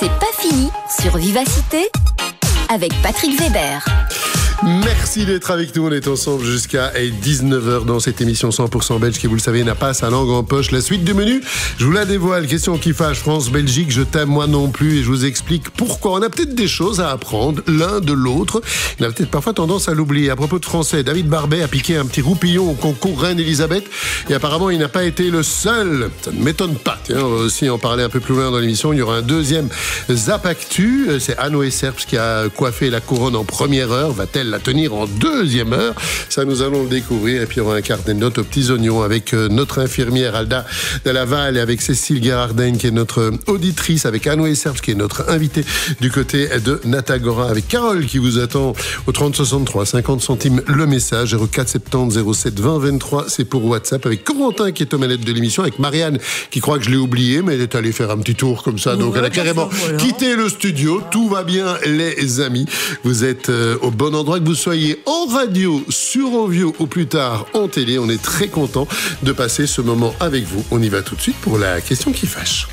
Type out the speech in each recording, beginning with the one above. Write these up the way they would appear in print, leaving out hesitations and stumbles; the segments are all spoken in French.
C'est pas fini sur Vivacité avec Patrick Weber. Merci d'être avec nous, on est ensemble jusqu'à 19h dans cette émission 100% belge qui, vous le savez, n'a pas sa langue en poche. La suite du menu, je vous la dévoile. Question qui fâche, France-Belgique, je t'aime moi non plus, et je vous explique pourquoi. On a peut-être des choses à apprendre l'un de l'autre. On a peut-être parfois tendance à l'oublier. À propos de français, David Barbet a piqué un petit roupillon au concours Reine-Elisabeth et apparemment il n'a pas été le seul. Ça ne m'étonne pas. Tiens, on va aussi en parler un peu plus loin dans l'émission. Il y aura un deuxième Zap Actu. C'est Anoé Serps qui a coiffé la couronne en première heure. Va-t-elle la tenir en deuxième heure? Ça, nous allons le découvrir. Et puis, il y aura un carnet de notes aux petits oignons avec notre infirmière Alda de Laval et avec Cécile Guérardin qui est notre auditrice, avec Anoé Serps qui est notre invitée du côté de Natagora, avec Carole qui vous attend au 3063, 50 centimes le message, 04 70 07 20 23, c'est pour WhatsApp, avec Corentin qui est aux manettes de l'émission, avec Marianne qui croit que je l'ai oublié, mais elle est allée faire un petit tour comme ça, donc elle a carrément quitté le studio. Tout va bien, les amis. Vous êtes au bon endroit, que vous soyez en radio, sur Ovio ou plus tard en télé. On est très content de passer ce moment avec vous. On y va tout de suite pour la question qui fâche.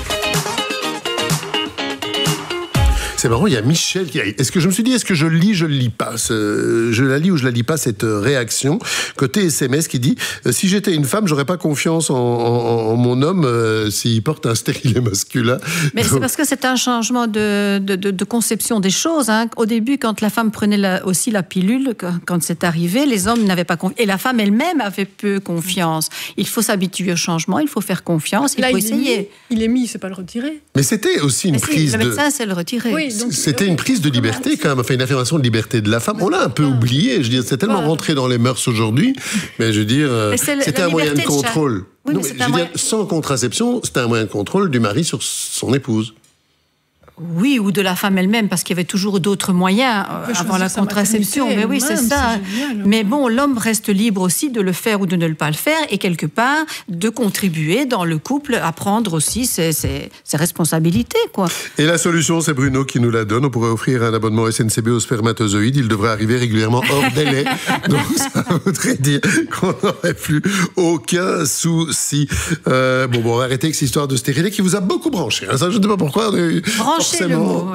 C'est marrant, il y a Michel qui... Est-ce que je me suis dit, est-ce que je le lis pas je la lis ou je la lis pas, cette réaction côté SMS qui dit si j'étais une femme, j'aurais pas confiance en mon homme s'il porte un stérilet masculin. Mais c'est parce que c'est un changement de conception des choses. Hein. Au début, quand la femme prenait aussi la pilule, quand c'est arrivé, les hommes n'avaient pas confiance. Et la femme elle-même avait peu confiance. Il faut s'habituer au changement, il faut faire confiance, il faut essayer. Il est mis, c'est pas le retirer. Mais c'était aussi une prise de... Le médecin, c'est le retirer. Oui. Donc, c'était une prise de liberté quand même, enfin une affirmation de liberté de la femme. On l'a un peu oublié, je veux dire, c'est tellement rentré dans les mœurs aujourd'hui, mais je veux dire, c'était un moyen de contrôle. Oui, non, mais je veux dire, sans contraception, c'était un moyen de contrôle du mari sur son épouse. Oui, ou de la femme elle-même, parce qu'il y avait toujours d'autres moyens avant la contraception. Mais oui, c'est ça. Mais bon, l'homme reste libre aussi de le faire ou de ne pas le faire, et quelque part, de contribuer dans le couple à prendre aussi ses responsabilités, quoi. Et la solution, c'est Bruno qui nous la donne. On pourrait offrir un abonnement SNCB aux spermatozoïdes. Il devrait arriver régulièrement hors délai. Donc, ça voudrait dire qu'on n'aurait plus aucun souci. Bon, on va arrêter avec cette histoire de stérilet qui vous a beaucoup branché. Hein. Ça, je ne sais pas pourquoi. Le mot,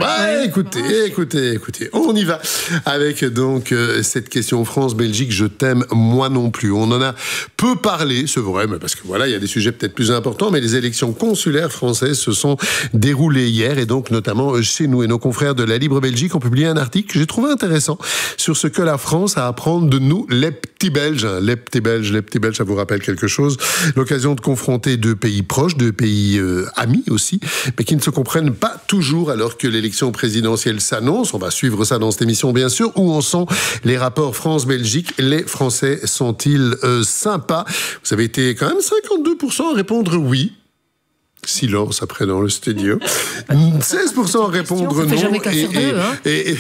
Écoutez, on y va avec donc cette question France-Belgique, je t'aime moi non plus. On en a peu parlé, c'est vrai, mais parce que voilà, il y a des sujets peut-être plus importants, mais les élections consulaires françaises se sont déroulées hier, et donc notamment chez nous. Et nos confrères de la Libre Belgique ont publié un article que j'ai trouvé intéressant sur ce que la France a à apprendre de nous, les petits Belges. Les petits Belges, ça vous rappelle quelque chose? L'occasion de confronter deux pays proches, deux pays amis aussi, mais qui ne se comprennent pas toujours alors que l'élection présidentielle s'annonce. On va suivre ça dans cette émission, bien sûr. Où en sont les rapports France-Belgique? Les Français sont-ils sympas? Vous avez été quand même 52% à répondre oui. Silence après dans le studio. 16% à répondre non et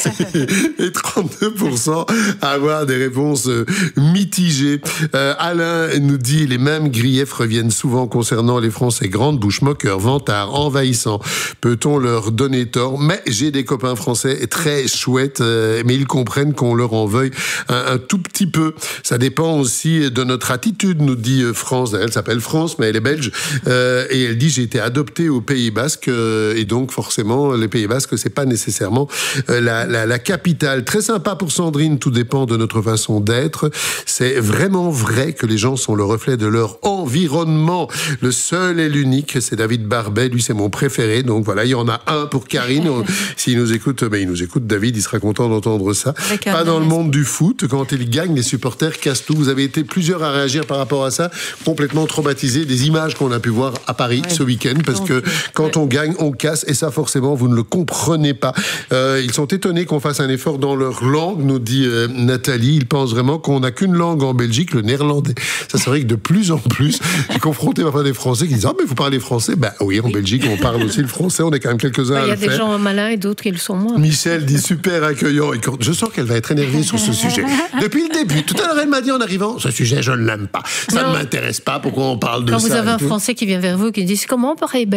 32% à avoir des réponses mitigées. Alain nous dit les mêmes griefs reviennent souvent concernant les Français. Grande bouche, moqueur, vantard, envahissant. Peut-on leur donner tort? Mais j'ai des copains français très chouettes, mais ils comprennent qu'on leur en veuille un tout petit peu. Ça dépend aussi de notre attitude, nous dit France. Elle s'appelle France, mais elle est belge. Et elle dit j'ai été adopté au Pays Basque et donc forcément les Pays Basques c'est pas nécessairement la capitale. Très sympa pour Sandrine, tout dépend de notre façon d'être. C'est vraiment vrai que les gens sont le reflet de leur environnement. Le seul et l'unique, c'est David Barbet, lui c'est mon préféré. Donc voilà, il y en a un pour Karine. S'il nous écoute, il nous écoute, David, il sera content d'entendre ça. Pas dans le monde du foot, quand il gagne, les supporters cassent tout. Vous avez été plusieurs à réagir par rapport à ça, complètement traumatisés des images qu'on a pu voir à Paris ce week-end, parce que quand on gagne, on casse, et ça forcément vous ne le comprenez pas. Ils sont étonnés qu'on fasse un effort dans leur langue, nous dit Nathalie. Ils pensent vraiment qu'on n'a qu'une langue en Belgique, le néerlandais. Ça c'est vrai que de plus en plus, confronté parfois des Français qui disent mais vous parlez français? Oui, en Belgique on parle aussi le français, on est quand même quelques-uns à le faire. Il y a des gens malins et d'autres qui le sont moins. Michel dit super accueillant, et je sens qu'elle va être énervée sur ce sujet. Depuis le début, tout à l'heure elle m'a dit en arrivant, ce sujet je ne l'aime pas, ça ne m'intéresse pas, pourquoi on parle de ça? Quand vous avez un Français qui vient vers vous qui dit comment on parle belge?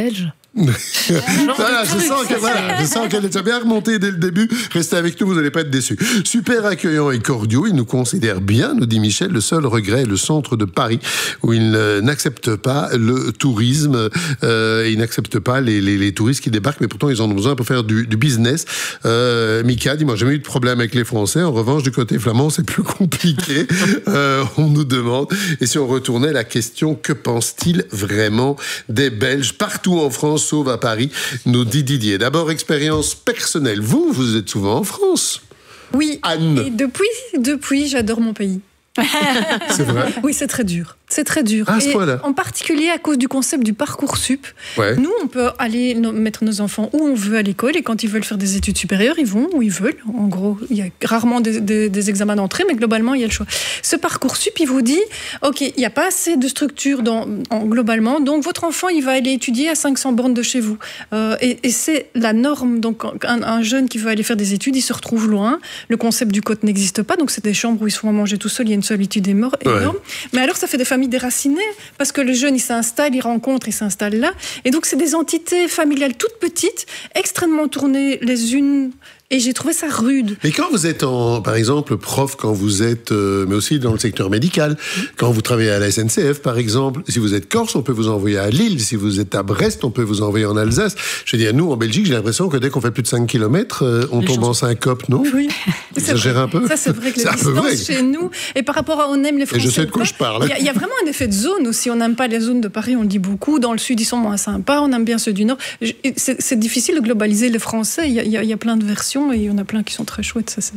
Voilà, je sens qu'elle est bien remontée dès le début. Restez avec nous, vous n'allez pas être déçus. Super accueillants et cordiaux, ils nous considèrent bien, nous dit Michel. Le seul regret est le centre de Paris, où ils n'acceptent pas le tourisme. Ils n'acceptent pas les touristes qui débarquent, mais pourtant ils en ont besoin pour faire du business. Mika dit, moi j'ai jamais eu de problème avec les Français. En revanche, du côté flamand, c'est plus compliqué. On nous demande. Et si on retournait la question, que pense-t-il vraiment des Belges partout en France, sauf à Paris, nous dit Didier. D'abord, expérience personnelle. Vous êtes souvent en France. Oui. Anne. Et depuis, j'adore mon pays. C'est vrai? Oui, c'est très dur. C'est très dur. À ce point-là. En particulier à cause du concept du Parcoursup. Ouais. Nous, on peut aller mettre nos enfants où on veut à l'école, et quand ils veulent faire des études supérieures, ils vont où ils veulent. En gros, il y a rarement des examens d'entrée, mais globalement, il y a le choix. Ce Parcoursup, il vous dit, OK, il n'y a pas assez de structure globalement, donc votre enfant, il va aller étudier à 500 bornes de chez vous. Et c'est la norme. Donc, un jeune qui veut aller faire des études, il se retrouve loin. Le concept du côte n'existe pas, donc c'est des chambres où ils se font à manger tout seuls, il y a une solitude énorme. Ouais. Mais alors, ça fait des familles déracinées, parce que le jeune, il s'installe, il rencontre, il s'installe là. Et donc, c'est des entités familiales toutes petites, extrêmement tournées les unes. Et j'ai trouvé ça rude. Mais quand vous êtes, par exemple, prof, quand vous êtes, mais aussi dans le secteur médical, quand vous travaillez à la SNCF, par exemple, si vous êtes corse, on peut vous envoyer à Lille. Si vous êtes à Brest, on peut vous envoyer en Alsace. Je veux dire, nous, en Belgique, j'ai l'impression que dès qu'on fait plus de 5 km, on tombe en syncope, non? Oui. J'exagère un peu. Ça, c'est vrai que les distances chez nous, et par rapport à on aime les Français. Et je sais de quoi je parle. Il y a vraiment un effet de zone aussi. On n'aime pas les zones de Paris, on le dit beaucoup. Dans le sud, ils sont moins sympas. On aime bien ceux du nord. C'est difficile de globaliser les Français. Il y a plein de versions, et il y en a plein qui sont très chouettes, ça c'est...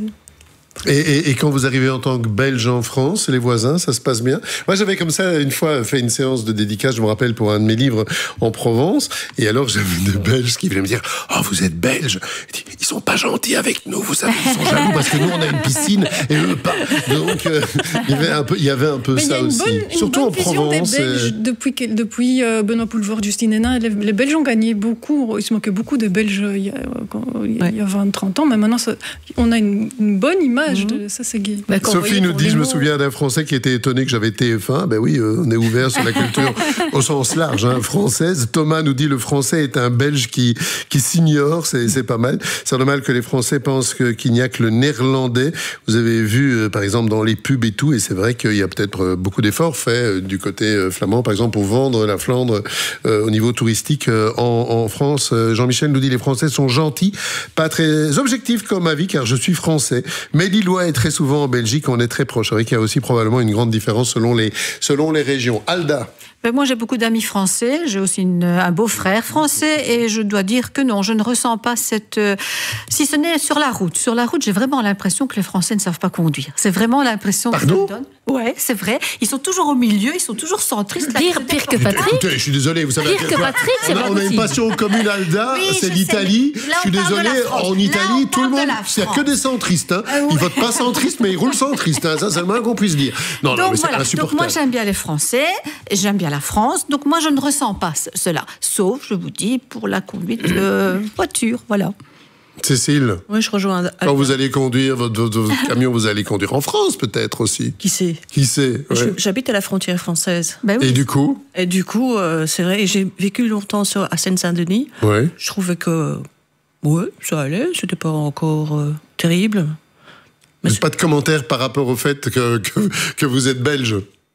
Et quand vous arrivez en tant que Belge en France, les voisins, ça se passe bien? Moi, j'avais comme ça, une fois, fait une séance de dédicace, je me rappelle, pour un de mes livres en Provence. Et alors, j'avais des Belges qui venaient me dire, « Oh, vous êtes Belges? Ils sont pas gentils avec nous, vous savez, ils sont jaloux parce que nous, on a une piscine et eux pas. » Donc, il y avait un peu ça aussi. Surtout en Provence. Des Belges, depuis Benoît Poelvoorde, Justine Hénin, les Belges ont gagné beaucoup. Ils se moquaient beaucoup des Belges il y a 20-30 ans. Mais maintenant, on a une bonne image. Ça, c'est gay. Sophie nous dit, je me souviens d'un Français qui était étonné que j'avais TF1. Ben oui, on est ouvert sur la culture au sens large, française. Thomas nous dit, le français est un Belge qui s'ignore, c'est pas mal. C'est normal que les Français pensent qu'il n'y a que le néerlandais. Vous avez vu, par exemple, dans les pubs et tout, et c'est vrai qu'il y a peut-être beaucoup d'efforts faits du côté flamand, par exemple, pour vendre la Flandre au niveau touristique en France. Jean-Michel nous dit, les Français sont gentils, pas très objectifs comme avis, car je suis français. Mais Lillois est très souvent en Belgique, on est très proche. C'est vrai qu'il y a aussi probablement une grande différence selon les régions. Alda? Moi, j'ai beaucoup d'amis français. J'ai aussi un beau-frère français. Et je dois dire que non, je ne ressens pas cette... si ce n'est sur la route. Sur la route, j'ai vraiment l'impression que les Français ne savent pas conduire. C'est vraiment l'impression que je donne. Ouais, c'est vrai. Ils sont toujours au milieu, ils sont toujours centristes. Pire que Patrick. Écoutez, je suis désolé, vous savez... Pire que Patrick, c'est pas on a une passion commune, Alda, oui, c'est l'Italie. Je suis désolé, en Italie, tout le monde... Il n'y a que des centristes. Ils votent pas centristes, mais ils roulent centristes. Ça, c'est le moins qu'on puisse dire. Non, mais c'est insupportable. Donc moi, j'aime bien les Français, j'aime bien la France. Donc moi, je ne ressens pas cela. Sauf, je vous dis, pour la conduite de voiture, voilà. Cécile? Oui, je rejoins. Quand vous allez conduire votre camion, vous allez conduire en France, peut-être aussi. Qui sait? Ouais. J'habite à la frontière française. Ben oui. Et du coup, c'est vrai, j'ai vécu longtemps à Seine-Saint-Denis. Ouais. Je trouvais que, ça allait, c'était pas encore terrible. Mais pas de commentaire par rapport au fait que vous êtes belge?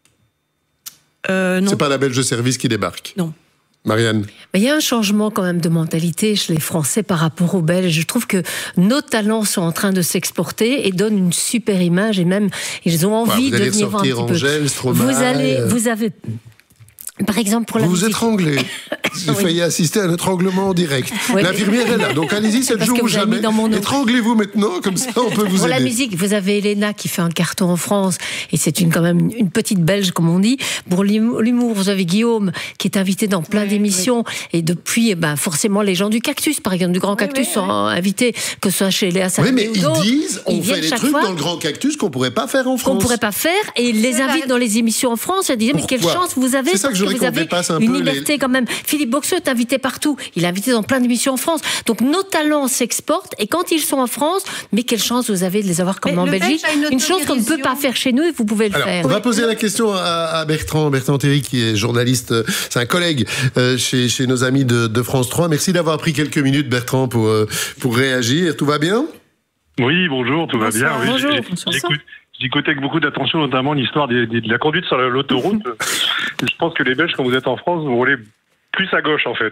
Non. C'est pas la Belge de service qui débarque? Non. Marianne? Mais il y a un changement quand même de mentalité chez les Français par rapport aux Belges. Je trouve que nos talents sont en train de s'exporter et donnent une super image, et même ils ont envie de venir voir un petit peu. Angèle, Stromae, vous avez... Par exemple, pour la vous musique... vous étranglez. J'ai failli assister à un étranglement en direct. Oui, l'infirmière est là, donc allez-y, c'est le jour ou jamais. Étranglez-vous maintenant, comme ça on peut vous aider. Pour la musique, vous avez Elena qui fait un carton en France, et c'est quand même une petite Belge, comme on dit. Pour l'humour, vous avez Guillaume, qui est invité dans plein d'émissions, et depuis, forcément, les gens du Cactus, par exemple, du Grand Cactus, sont invités, que ce soit chez Léa Salamé mais ou d'autres. Ils disent, on fait des trucs dans le Grand Cactus qu'on pourrait pas faire en France. Qu'on pourrait pas faire, et ils les invitent dans les émissions en France, et disent, mais quelle chance vous avez. C'est ça que je que vous avez une liberté quand même. Philippe Boxeux est invité partout. Il est invité dans plein d'émissions en France. Donc nos talents s'exportent et quand ils sont en France, mais quelle chance vous avez de les avoir comme en Belgique. Une chose qu'on ne peut pas faire chez nous et vous pouvez le faire. On va poser la question à Bertrand Théry qui est journaliste, c'est un collègue chez nos amis de France 3. Merci d'avoir pris quelques minutes, Bertrand, pour réagir. Tout va bien ? Oui, bonjour, tout va bien. Oui, bonjour. J'écoutais avec beaucoup d'attention, notamment l'histoire de la conduite sur l'autoroute. Je pense que les Belges, quand vous êtes en France, vous roulez plus à gauche, en fait.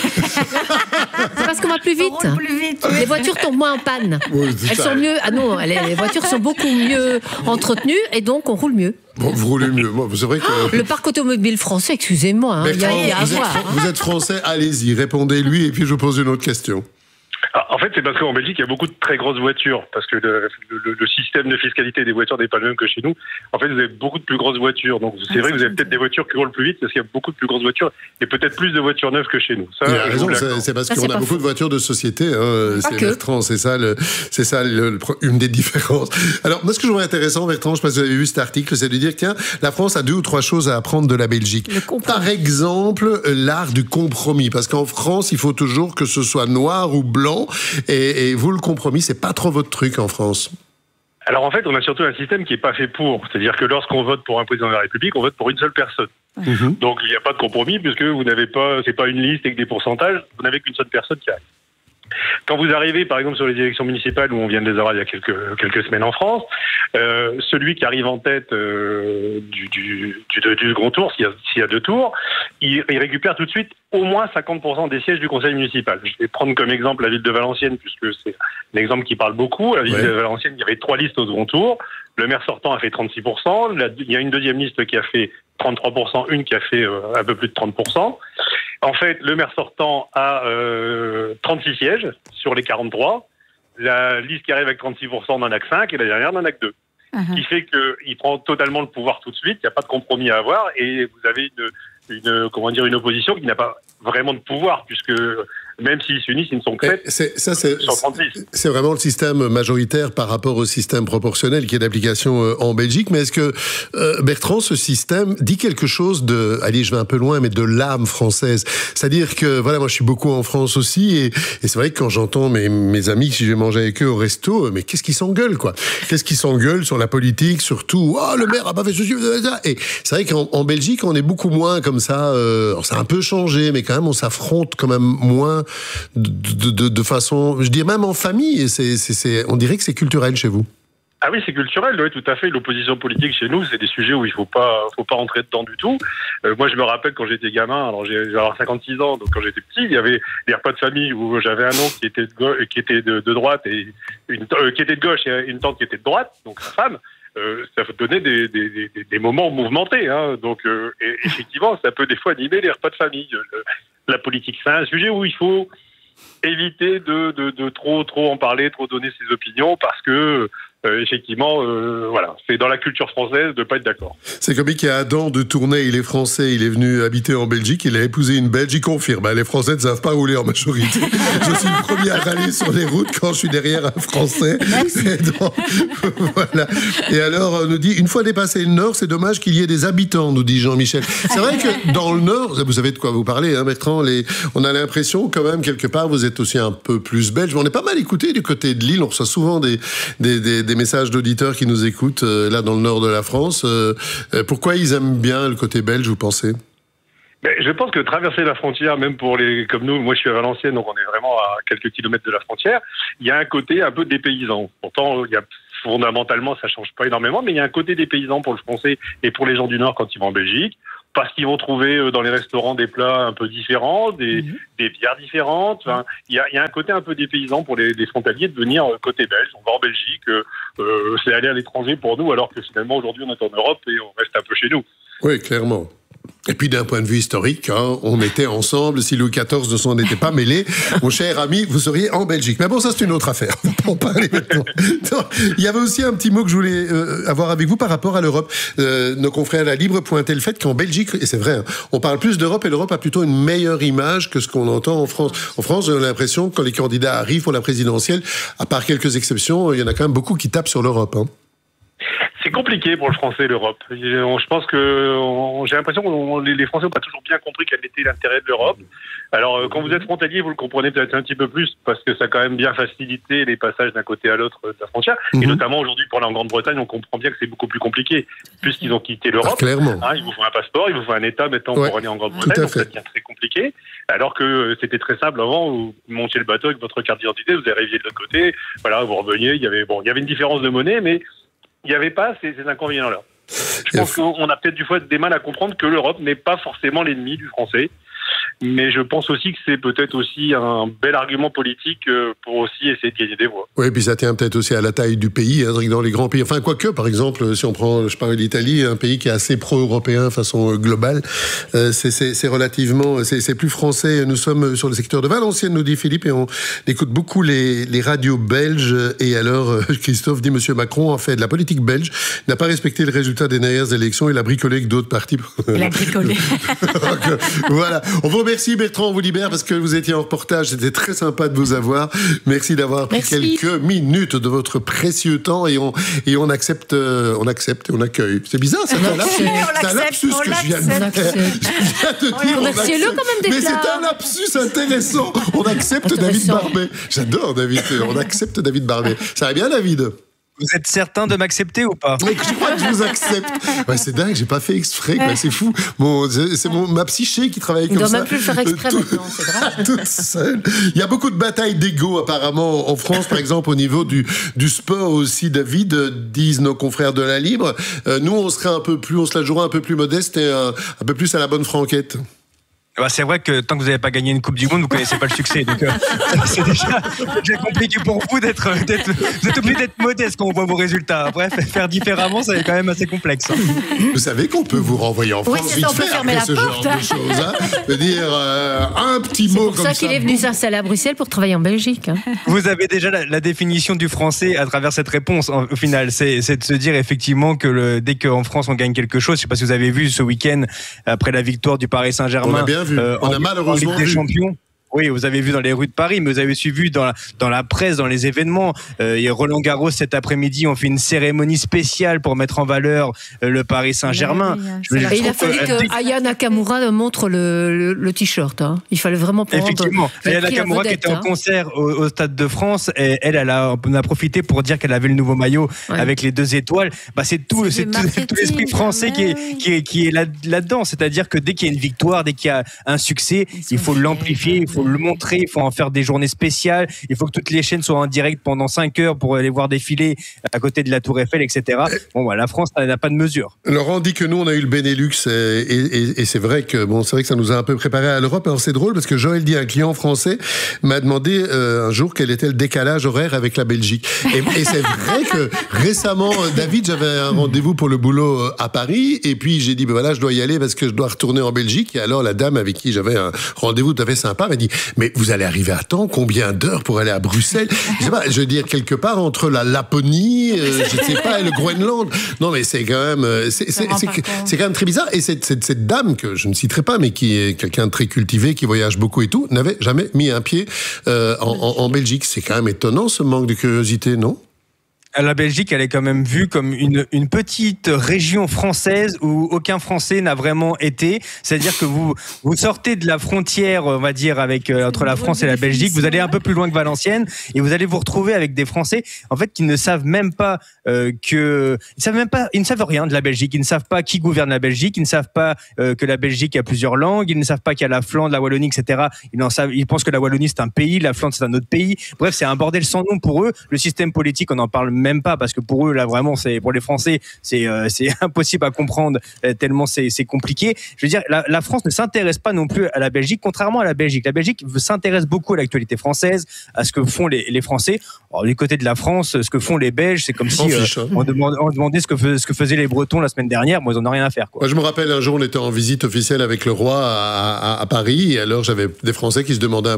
C'est parce qu'on va plus vite. Les voitures tombent moins en panne. Oui, elles sont mieux. Ah non, les voitures sont beaucoup mieux entretenues et donc on roule mieux. Bon, vous roulez mieux. Bon, c'est vrai que... Le parc automobile français, excusez-moi, il y a à voir. Vous êtes français, allez-y, répondez-lui et puis je vous pose une autre question. En fait, c'est parce qu'en Belgique, il y a beaucoup de très grosses voitures, parce que le système de fiscalité des voitures n'est pas le même que chez nous. En fait, vous avez beaucoup de plus grosses voitures. Donc, c'est vrai que vous avez peut-être des voitures qui roulent plus vite, parce qu'il y a beaucoup de plus grosses voitures, et peut-être plus de voitures neuves que chez nous. Ça, il a raison, c'est parce qu'on a beaucoup de voitures de société. C'est Bertrand, c'est ça une des différences. Alors, moi, ce que je trouve intéressant, Bertrand, je ne sais pas si vous avez vu cet article, c'est de dire, tiens, la France a 2 ou 3 choses à apprendre de la Belgique. Par exemple, l'art du compromis, parce qu'en France, il faut toujours que ce soit noir ou blanc. Et vous, le compromis, c'est pas trop votre truc en France. Alors en fait, on a surtout un système qui n'est pas fait pour. C'est-à-dire que lorsqu'on vote pour un président de la République, on vote pour une seule personne. Donc il n'y a pas de compromis puisque vous n'avez pas, c'est pas une liste avec des pourcentages, vous n'avez qu'une seule personne qui arrive. Quand vous arrivez, par exemple, sur les élections municipales, où on vient de les avoir il y a quelques semaines en France, celui qui arrive en tête du second tour, s'il y a 2 tours, il récupère tout de suite au moins 50% des sièges du conseil municipal. Je vais prendre comme exemple la ville de Valenciennes, puisque c'est un exemple qui parle beaucoup. La ville de Valenciennes, il y avait 3 listes au second tour. Le maire sortant a fait 36%. Il y a une deuxième liste qui a fait 33%, une qui a fait un peu plus de 30%. En fait, le maire sortant a 36 sièges sur les 43. La liste qui arrive avec 36% n'en a que 5 et la dernière n'en a que 2. Ce qui fait qu'il prend totalement le pouvoir tout de suite, il n'y a pas de compromis à avoir et vous avez une opposition qui n'a pas vraiment de pouvoir puisque même s'ils s'unissent, ils ne sont que 7 sur 36. C'est vraiment le système majoritaire par rapport au système proportionnel qui est d'application en Belgique. Mais est-ce que, Bertrand, ce système dit quelque chose de, allez, je vais un peu loin, mais de l'âme française? C'est-à-dire que, voilà, moi je suis beaucoup en France aussi et c'est vrai que quand j'entends mes amis, si je vais manger avec eux au resto, mais qu'est-ce qu'ils s'engueulent, quoi? Qu'est-ce qu'ils s'engueulent sur la politique, surtout, le maire a pas fait ceci, ça. Et c'est vrai qu'en Belgique, on est beaucoup moins comme ça, ça a un peu changé, mais quand même, on s'affronte quand même moins de façon, je dirais même en famille, et on dirait que c'est culturel chez vous. Ah oui, c'est culturel, oui, tout à fait. L'opposition politique chez nous, c'est des sujets où il faut pas rentrer dedans du tout. Moi, je me rappelle quand j'étais gamin, alors j'ai 56 ans, donc quand j'étais petit, il y avait des repas de famille où j'avais un oncle qui était de droite et qui était de gauche et une tante qui était de droite, donc sa femme. Ça donnait des moments mouvementés, hein. Donc et effectivement, ça peut des fois animer les repas de famille. La politique, c'est un sujet où il faut éviter de trop en parler, trop donner ses opinions, parce que effectivement, voilà, c'est dans la culture française de pas être d'accord. C'est comme il y a Adam de Tournai, il est français, il est venu habiter en Belgique, il a épousé une Belge, il confirme, les Français ne savent pas rouler en majorité. Je suis le premier à râler sur les routes quand je suis derrière un Français. Et donc, voilà. Et alors, on nous dit, une fois dépassé le Nord, c'est dommage qu'il y ait des habitants, nous dit Jean-Michel. C'est vrai que dans le Nord, vous savez de quoi vous parlez, hein, Bertrand, on a l'impression quand même, quelque part, vous êtes aussi un peu plus belge. On est pas mal écouté du côté de Lille, on reçoit souvent des messages d'auditeurs qui nous écoutent là dans le nord de la France. Pourquoi ils aiment bien le côté belge, vous pensez? Je pense que traverser la frontière, même pour les comme nous, moi je suis à Valenciennes, donc on est vraiment à quelques kilomètres de la frontière, il y a un côté un peu dépaysant. Pourtant, fondamentalement, ça change pas énormément, mais il y a un côté dépaysant pour le français et pour les gens du Nord quand ils vont en Belgique. Parce qu'ils vont trouver dans les restaurants des plats un peu différents, des bières différentes. Enfin, il y a un côté un peu dépaysant pour les frontaliers de venir côté belge. On va en Belgique, c'est aller à l'étranger pour nous, alors que finalement aujourd'hui on est en Europe et on reste un peu chez nous. Oui, clairement. Et puis d'un point de vue historique, on était ensemble, si Louis XIV ne s'en était pas mêlé, mon cher ami, vous seriez en Belgique. Mais bon, ça c'est une autre affaire, on peut en parler maintenant. Il y avait aussi un petit mot que je voulais avoir avec vous par rapport à l'Europe. Nos confrères à la Libre pointaient le fait qu'en Belgique, et c'est vrai, on parle plus d'Europe et l'Europe a plutôt une meilleure image que ce qu'on entend en France. En France, j'ai l'impression que quand les candidats arrivent pour la présidentielle, à part quelques exceptions, il y en a quand même beaucoup qui tapent sur l'Europe. C'est compliqué pour le français, l'Europe. Je pense que j'ai l'impression que les Français n'ont pas toujours bien compris quel était l'intérêt de l'Europe. Alors, quand vous êtes frontalier, vous le comprenez peut-être un petit peu plus parce que ça a quand même bien facilité les passages d'un côté à l'autre de la frontière. Et notamment aujourd'hui, pour aller en Grande-Bretagne, on comprend bien que c'est beaucoup plus compliqué puisqu'ils ont quitté l'Europe. Clairement. Il vous faut un passeport, il vous faut un État maintenant pour aller en Grande-Bretagne. Donc ça devient très compliqué. Alors que c'était très simple avant, vous montiez le bateau avec votre carte d'identité, vous arriviez de l'autre côté, voilà, vous reveniez. Il y avait une différence de monnaie, mais il n'y avait pas ces inconvénients-là. Je pense qu'on a peut-être du fois des mal à comprendre que l'Europe n'est pas forcément l'ennemi du français. Mais je pense aussi que c'est peut-être aussi un bel argument politique pour aussi essayer de gagner des voix. Oui, puis ça tient peut-être aussi à la taille du pays, dans les grands pays. Enfin, quoique, par exemple, si on prend, je parle d'Italie, un pays qui est assez pro-européen de façon globale, c'est relativement, c'est plus français. Nous sommes sur le secteur de Valenciennes, nous dit Philippe, et on écoute beaucoup les radios belges. Et alors, Christophe dit, Monsieur Macron, en fait, de la politique belge, n'a pas respecté le résultat des dernières élections. Il a bricolé avec d'autres partis. Il a bricolé. Voilà. On vous remercie, Bertrand, on vous libère parce que vous étiez en reportage. C'était très sympa de vous avoir. Merci d'avoir pris quelques minutes de votre précieux temps et on accepte, on accueille. C'est bizarre, c'est un lapsus que je viens de faire. Remerciez-le quand même d'être là. Mais c'est un lapsus intéressant. On accepte David Barbet. J'adore David. On accepte David Barbet. Ça va bien, David? Vous êtes certain de m'accepter ou pas? Mais je crois que je vous accepte. Ouais, c'est dingue, j'ai pas fait exprès, quoi. C'est fou. C'est ma psyché qui travaille comme ça. Il doit même plus le faire exprès maintenant, c'est grave. Toute seule. Il y a beaucoup de batailles d'ego apparemment en France, par exemple au niveau du sport aussi, David, disent nos confrères de la Libre. Nous, on se la jouera un peu plus modeste et un peu plus à la bonne franquette. C'est vrai que tant que vous n'avez pas gagné une Coupe du Monde, vous connaissez pas le succès. Donc c'est déjà compliqué pour vous vous êtes obligé d'être modeste quand on voit vos résultats. Après, faire différemment, c'est quand même assez complexe. Vous savez qu'on peut vous renvoyer en France vite fait après ce genre de choses. De dire un petit mot comme ça. C'est pour ça qu'il est venu s'installer à Bruxelles pour travailler en Belgique. Vous avez déjà la définition du français à travers cette réponse. Au final, c'est de se dire effectivement que dès qu'en France on gagne quelque chose, je ne sais pas si vous avez vu ce week-end après la victoire du Paris Saint-Germain. On a bien vu. On a malheureusement en Ligue des Champions. Oui, vous avez vu dans les rues de Paris, mais vous avez suivi dans la presse, dans les événements. Roland Garros, cet après-midi, on fait une cérémonie spéciale pour mettre en valeur le Paris Saint-Germain. Et il a fallu que Aya Nakamura montre le t-shirt. Hein. Il fallait vraiment prendre. Effectivement. Aya Nakamura qui était en concert au Stade de France, et elle a profité pour dire qu'elle avait le nouveau maillot avec les 2 étoiles. C'est tout l'esprit français qui est là-dedans. C'est-à-dire que dès qu'il y a une victoire, dès qu'il y a un succès, il faut l'amplifier, il faut le montrer, il faut en faire des journées spéciales, il faut que toutes les chaînes soient en direct pendant 5 heures pour aller voir défiler à côté de la Tour Eiffel, etc. La France n'a pas de mesure. Laurent dit que nous, on a eu le Benelux et c'est vrai que ça nous a un peu préparé à l'Europe. Alors c'est drôle parce que Joël dit, un client français m'a demandé un jour quel était le décalage horaire avec la Belgique. Et c'est vrai que récemment, David, j'avais un rendez-vous pour le boulot à Paris et puis j'ai dit, je dois y aller parce que je dois retourner en Belgique. Et alors la dame avec qui j'avais un rendez-vous tout à fait sympa m'a dit, mais vous allez arriver à temps, combien d'heures pour aller à Bruxelles? Je veux dire, quelque part entre la Laponie, je sais pas, et le Groenland. Non, mais c'est quand même, c'est quand même très bizarre. Et cette dame que je ne citerai pas, mais qui est quelqu'un de très cultivé, qui voyage beaucoup et tout, n'avait jamais mis un pied en Belgique. C'est quand même étonnant ce manque de curiosité, non? La Belgique, elle est quand même vue comme une petite région française où aucun Français n'a vraiment été. C'est-à-dire que vous sortez de la frontière, on va dire, entre la France et la Belgique, vous allez un peu plus loin que Valenciennes et vous allez vous retrouver avec des Français, en fait, qui ne savent même pas ils ne savent rien de la Belgique. Ils ne savent pas qui gouverne la Belgique. Ils ne savent pas que la Belgique a plusieurs langues. Ils ne savent pas qu'il y a la Flandre, la Wallonie, etc. Ils pensent que la Wallonie c'est un pays, la Flandre c'est un autre pays. Bref, c'est un bordel sans nom pour eux. Le système politique, on en parle même pas parce que pour eux là vraiment pour les Français c'est impossible à comprendre tellement c'est compliqué. Je veux dire la France ne s'intéresse pas non plus à la Belgique, contrairement à la Belgique. La Belgique s'intéresse beaucoup à l'actualité française, à ce que font les Français. Alors, du côté de la France, ce que font les Belges, c'est comme si on demandait ce que faisaient les Bretons la semaine dernière. Moi, ils n'en ont rien à faire, quoi. Moi, je me rappelle un jour, on était en visite officielle avec le roi à Paris, et alors j'avais des Français qui se demandaient